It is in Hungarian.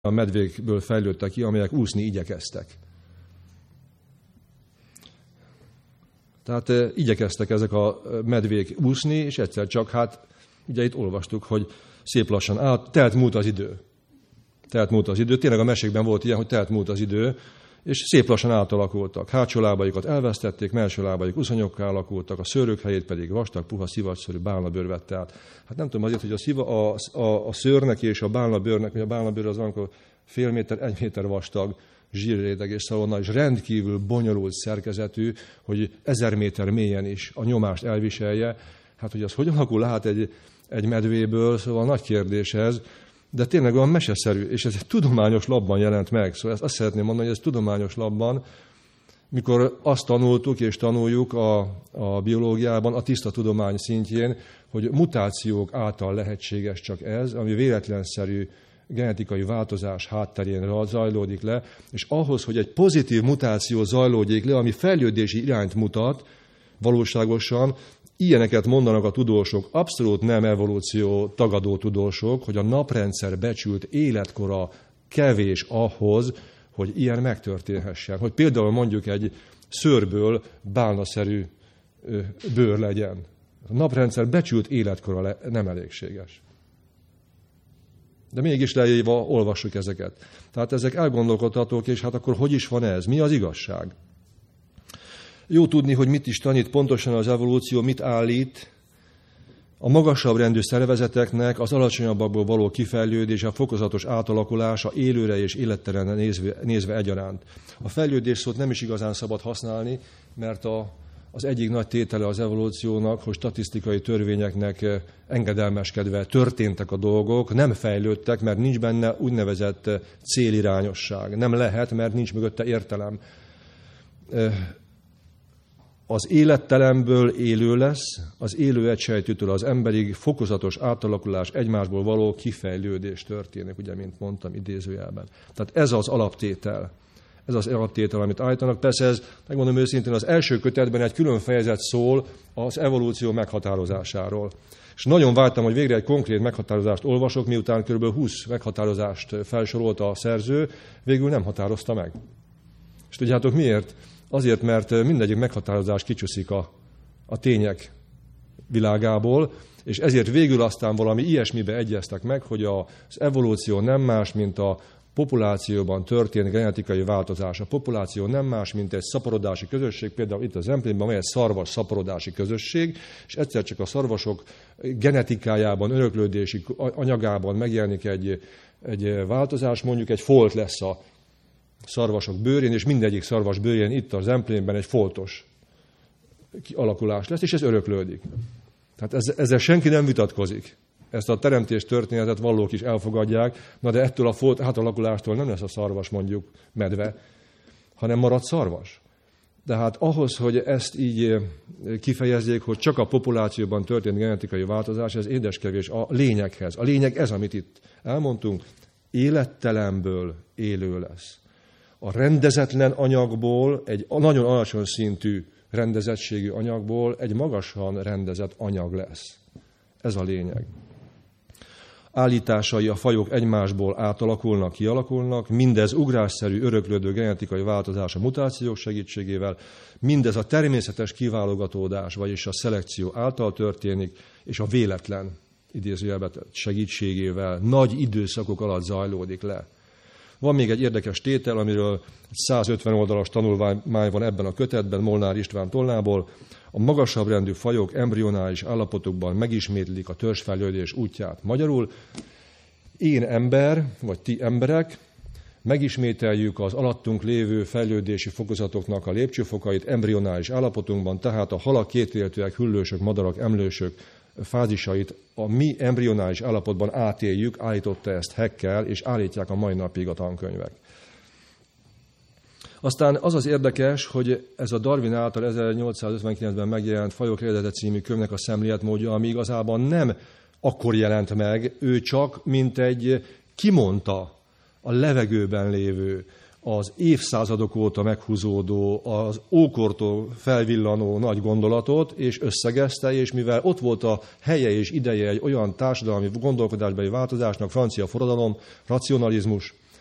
a medvékből fejlődtek ki, amelyek úszni igyekeztek. Tehát igyekeztek ezek a medvék úszni, és egyszer csak, ugye itt olvastuk, hogy szép lassan telt múlt az idő. Tényleg a mesékben volt ilyen, hogy telt múlt az idő, és szép lassan átalakultak. Hátsó lábaikat elvesztették, mellső lábaik uszonyokká alakultak, a szőrök helyét pedig vastag, puha, szivacsszerű bálnabőr vette át. Hát nem tudom azért, hogy a szőrnek és a bálnabőrnek, hogy a bálnabőr az valamikor fél méter, 1 méter vastag, zsírréteg és szalonna, és rendkívül bonyolult szerkezetű, hogy 1000 méter mélyen is a nyomást elviselje. Hát, hogy az hogy alakul át egy medvéből, szóval nagy kérdés ez, de tényleg olyan meseszerű, és ez egy tudományos labban jelent meg. Szóval azt szeretném mondani, hogy ez tudományos labban, mikor azt tanultuk és tanuljuk a biológiában, a tiszta tudomány szintjén, hogy mutációk által lehetséges csak ez, ami véletlenszerű genetikai változás hátterén zajlódik le, és ahhoz, hogy egy pozitív mutáció zajlódik le, ami fejlődési irányt mutat, valóságosan, ilyeneket mondanak a tudósok, abszolút nem evolúció tagadó tudósok, hogy a naprendszer becsült életkora kevés ahhoz, hogy ilyen megtörténhessen. Hogy például mondjuk egy szőrből bálnaszerű bőr legyen. A naprendszer becsült életkora nem elégséges. De mégis leírva olvassuk ezeket. Tehát ezek elgondolkodhatók, és hát akkor hogy is van ez? Mi az igazság? Jó tudni, hogy mit is tanít pontosan az evolúció, mit állít. A magasabb rendű szervezeteknek az alacsonyabbakból való kifejlődés, a fokozatos átalakulása élőre és élettelenre nézve egyaránt. A fejlődés szót nem is igazán szabad használni, mert az egyik nagy tétele az evolúciónak, hogy statisztikai törvényeknek engedelmeskedve történtek a dolgok, nem fejlődtek, mert nincs benne úgynevezett célirányosság. Nem lehet, mert nincs mögötte értelem. Az élettelemből élő lesz, az élő egysejtűtől az emberig fokozatos átalakulás, egymásból való kifejlődés történik, ugye, mint mondtam, idézőjelben. Tehát ez az alaptétel. Ez az alaptétel, amit állítanak. Persze ez, megmondom őszintén, az első kötetben egy külön fejezet szól az evolúció meghatározásáról. És nagyon vártam, hogy végre egy konkrét meghatározást olvasok, miután kb. 20 meghatározást felsorolta a szerző, végül nem határozta meg. És tudjátok miért? Azért, mert mindegyik meghatározás kicsúszik a tények világából, és ezért végül aztán valami ilyesmibe egyeztek meg, hogy az evolúció nem más, mint a populációban történő genetikai változás. A populáció nem más, mint egy szaporodási közösség, például itt az Zemplényben van egy szarvas szaporodási közösség, és egyszer csak a szarvasok genetikájában, öröklődési anyagában megjelenik egy változás, mondjuk egy folt lesz a szarvasok bőrén, és mindegyik szarvas bőrén itt a Zemplényben egy foltos alakulás lesz, és ez öröklődik. Tehát ezzel senki nem vitatkozik. Ezt a teremtés történetet vallók is elfogadják, na de ettől a folt átalakulástól nem lesz a szarvas mondjuk medve, hanem marad szarvas. De hát ahhoz, hogy ezt így kifejezzék, hogy csak a populációban történt genetikai változás, ez édeskevés a lényeghez. A lényeg ez, amit itt elmondtunk, élettelemből élő lesz. A rendezetlen anyagból, egy nagyon alacsony szintű rendezettségű anyagból egy magasan rendezett anyag lesz. Ez a lényeg. Állításai a fajok egymásból átalakulnak, kialakulnak, mindez ugrásszerű öröklődő genetikai változás a mutációk segítségével, mindez a természetes kiválogatódás, vagyis a szelekció által történik, és a véletlen idézőjelben segítségével nagy időszakok alatt zajlódik le. Van még egy érdekes tétel, amiről 150 oldalas tanulmány van ebben a kötetben, Molnár István tollából. A magasabb rendű fajok embrionális állapotokban megismétlik a törzsfejlődés útját. Magyarul én ember, vagy ti emberek megismételjük az alattunk lévő fejlődési fokozatoknak a lépcsőfokait embrionális állapotunkban, tehát a halak, kétéltőek, hüllősök, madarak, emlősök fázisait a mi embrionális állapotban átéljük, állította ezt Haeckel, és állítják a mai napig a tankönyvek. Aztán az az érdekes, hogy ez a Darwin által 1859-ben megjelent Fajok eredete című könyvnek a szemléletmódja, ami igazából nem akkor jelent meg, ő csak mint egy kimondta a levegőben lévő, az évszázadok óta meghúzódó, az ókortól felvillanó nagy gondolatot, és összegezte, és mivel ott volt a helye és ideje egy olyan társadalmi gondolkodásbeli változásnak, francia forradalom, racionalizmus,